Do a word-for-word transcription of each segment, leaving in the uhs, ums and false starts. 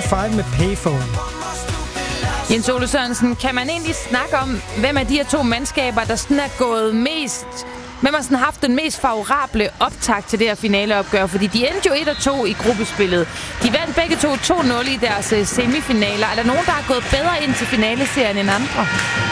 Maroon fem med Payphone. Jens Ole Sørensen, kan man egentlig snakke om, hvem af de her to mandskaber, der sådan er gået mest... Hvem har sådan haft den mest favorable optakt til det her finaleopgør? Fordi de endte jo et og to i gruppespillet. De vandt begge to to nul i deres semifinaler. Er der nogen, der har gået bedre ind til finaleserien end andre?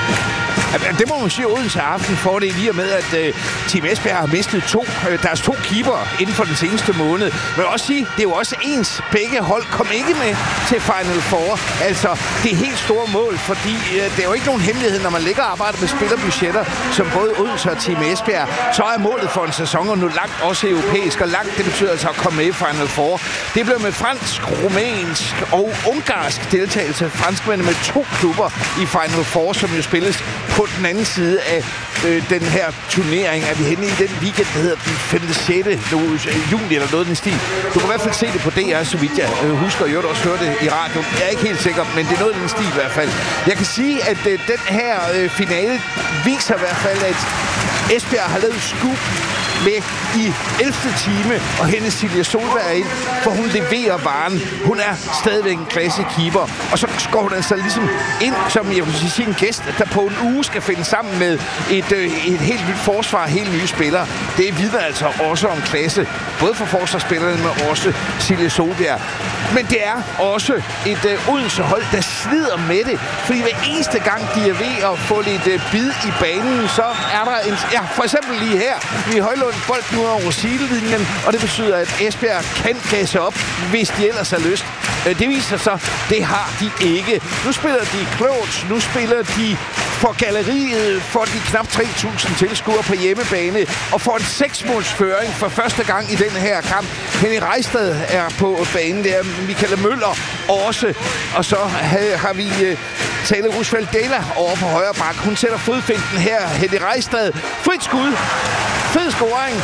Det må man sige, at Odense har haft en fordel i og med, at uh, Team Esbjerg har mistet to, uh, deres to keeper inden for den seneste måned. Men også sige, det er jo også ens. Begge hold kom ikke med til Final Four. Altså, det er helt store mål, fordi uh, det er jo ikke nogen hemmelighed, når man ligger og arbejder med spillerbudgetter, som både Odense og Team Esbjerg, så er målet for en sæson og nu langt også europæisk, og langt det betyder altså at komme med i Final Four. Det blev med fransk, rumænsk og ungarsk deltagelse. Franskmændene med to klubber i Final Four, som jo spilles på den anden side af øh, den her turnering. Er vi henne i den weekend, der hedder den femte sjette juni eller noget i den stil. Du kan i hvert fald se det på D R, så vidt jeg øh, husker, og jeg har også hørt det i radioen. Jeg er ikke helt sikker, men det er noget i den stil i hvert fald. Jeg kan sige, at øh, den her øh, finale viser i hvert fald, at Esbjerg har lavet scoop med i ellevte time og hende Silja Solberg ind, for hun leverer varen. Hun er stadigvæk en klassekeeper, og så går hun altså ligesom ind som jeg vil sige, en gæst, der på en uge skal finde sammen med et, øh, et helt nyt forsvar, helt nye spillere. Det vidner altså også om klasse, både for forsvarsspillerne, men også Silja Solberg. Men det er også et øh, Odense-hold, der slider med det, fordi hver eneste gang, de er ved at få lidt øh, bid i banen, så er der en... Ja, for eksempel lige her. Vi er Højlund bold nu over sidelinjen, og det betyder, at Esbjerg kan gasse op, hvis de ellers har lyst. Det viser sig, det har de ikke. Nu spiller de klogt, nu spiller de for galleriet, for de knap tre tusind tilskuere på hjemmebane, og får en seksmålsføring for første gang i den her kamp. Henning Reistad er på banen der, Michael Møller også, og så har vi uh, Tale Roosevelt Dela over på højre bak. Hun sætter fodfinten her, Henning Reistad. Frit skud, fed scoring.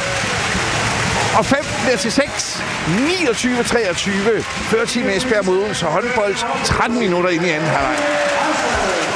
Og fem bliver til seks. niogtyve treogtyve. Før Team Esbjerg mod Odense håndbold. tretten minutter ind i anden halvleg.